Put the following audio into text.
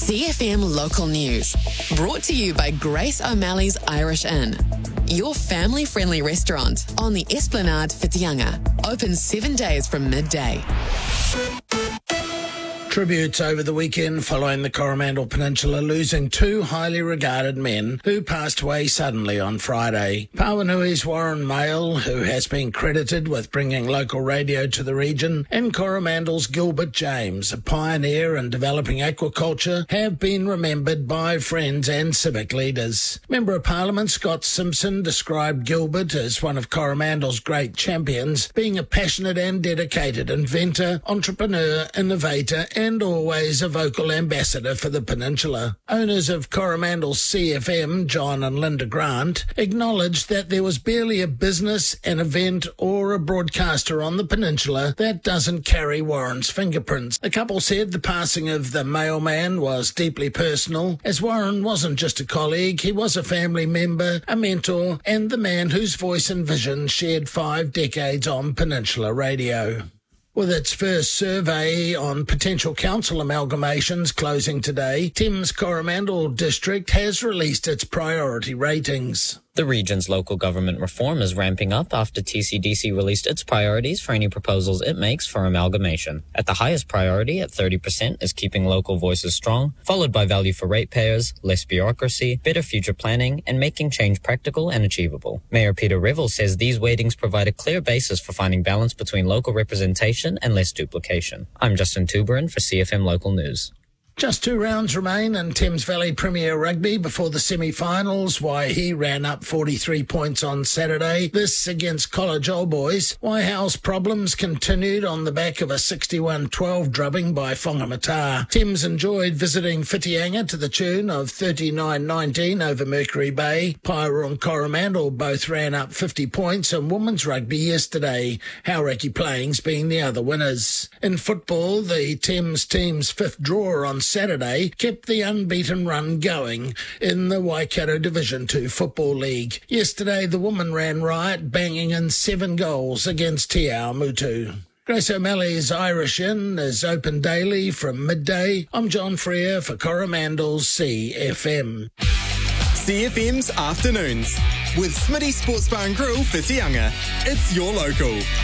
CFM Local News. Brought to you by Grace O'Malley's Irish Inn. Your family-friendly restaurant on the Esplanade Whitianga. Open 7 days from midday. Tributes over the weekend following the Coromandel Peninsula losing two highly regarded men who passed away suddenly on Friday. Pauanui's Warren Mail, who has been credited with bringing local radio to the region, and Coromandel's Gilbert James, a pioneer in developing aquaculture, have been remembered by friends and civic leaders. Member of Parliament Scott Simpson described Gilbert as one of Coromandel's great champions, being a passionate and dedicated inventor, entrepreneur, innovator, and always a vocal ambassador for the peninsula. Owners of Coromandel's CFM, John and Linda Grant, acknowledged that there was barely a business, an event or a broadcaster on the peninsula that doesn't carry Warren's fingerprints. The couple said the passing of the mailman was deeply personal, as Warren wasn't just a colleague, he was a family member, a mentor, and the man whose voice and vision shared 5 decades on Peninsula radio. With its first survey on potential council amalgamations closing today, Thames Coromandel District has released its priority ratings. The region's local government reform is ramping up after TCDC released its priorities for any proposals it makes for amalgamation. At the highest priority, at 30%, is keeping local voices strong, followed by value for ratepayers, less bureaucracy, better future planning, and making change practical and achievable. Mayor Peter Revel says these weightings provide a clear basis for finding balance between local representation and less duplication. I'm Justin Tuberin for CFM Local News. Just 2 rounds remain in Thames Valley Premier Rugby before the semi-finals. Waihi ran up 43 points on Saturday, this against College Old Boys. Waihao's problems continued on the back of a 61-12 drubbing by Whangamata. Thames enjoyed visiting Whitianga to the tune of 39-19 over Mercury Bay. Paira and Coromandel both ran up 50 points in women's rugby yesterday, Hauraki Plains being the other winners. In football, the Thames team's 5th draw on Saturday kept the unbeaten run going in the Waikato Division 2 Football League. Yesterday, the women ran riot, banging in 7 goals against Te Ao Mutu. Grace O'Malley's Irish Inn is open daily from midday. I'm John Freer for Coromandel's CFM. CFM's Afternoons with Smitty Sports Bar and Grill Whitianga. It's your local.